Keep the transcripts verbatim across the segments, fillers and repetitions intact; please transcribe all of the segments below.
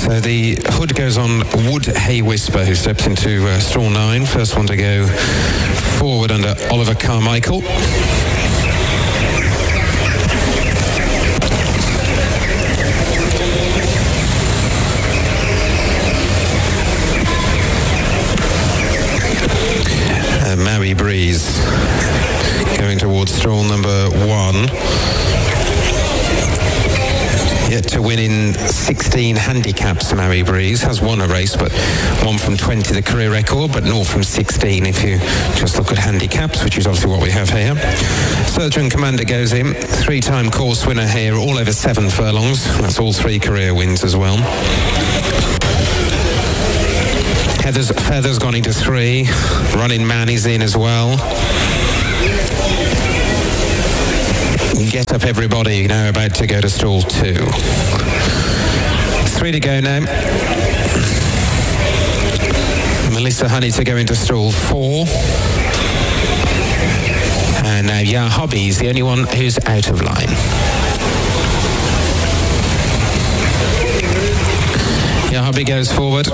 So the hood goes on Wood Hay Whisper, who steps into uh, stall nine. First one to go forward under Oliver Carmichael. Uh, Mary Breeze going towards stall number one. Yet to win in sixteen handicaps, Mary Breeze has won a race, but one from twenty, the career record, but naught from sixteen if you just look at handicaps, which is obviously what we have here. Surgeon Commander goes in, three-time course winner here, all over seven furlongs. That's all three career wins as well. Heather's Feather's gone into three. Running Man is in as well. Get Up Everybody now about to go to stall two. Three to go now. Melissa Honey to go into stall four. And now Yeah Hobby is the only one who's out of line. Yeah Hobby goes forward.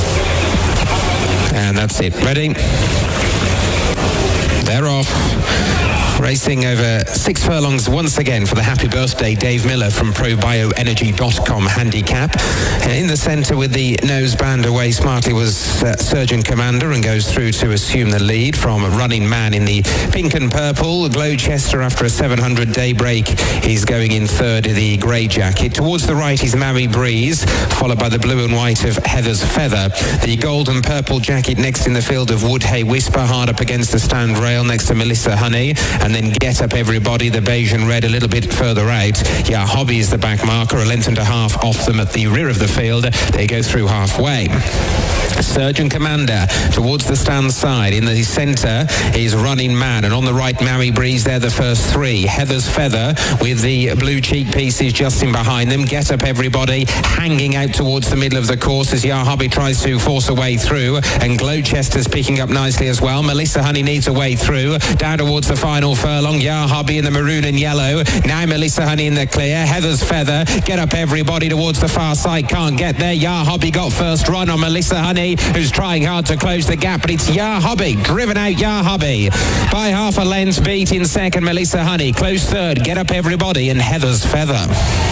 And that's it. Ready? They're off. Racing over six furlongs once again for the Happy Birthday Dave Miller from pro bio energy dot com handicap. In the centre with the nose band away smartly was uh, Surgeon Commander, and goes through to assume the lead from Running Man in the pink and purple. Gloucester after a seven hundred day break. He's going in third in the grey jacket. Towards the right is Mary Breeze, followed by the blue and white of Heather's Feather. The gold and purple jacket next in the field of Wood Hay Whisper, hard up against the stand rail next to Melissa Honey. And then Get Up Everybody, the beige and red, a little bit further out. Yeah, Hobby is the back marker, a length and a half off them at the rear of the field. They go through halfway. Surgeon Commander towards the stand side. In the centre is Running Man, and on the right Mary Breeze. They're the first three. Heather's Feather with the blue cheek pieces just in behind them. Get Up Everybody hanging out towards the middle of the course as Yeah Hobby tries to force a way through, and Gloucester's picking up nicely as well. Melissa Honey needs a way through down towards the final furlong. Yeah Hobby in the maroon and yellow. Now Melissa Honey in the clear. Heather's Feather. Get Up Everybody towards the far side. Can't get there. Yeah Hobby got first run on Melissa Honey, who's trying hard to close the gap, but it's Yeah Hobby driven out. Yeah Hobby by half a length, beat in second Melissa Honey, close third Get Up Everybody and Heather's Feather.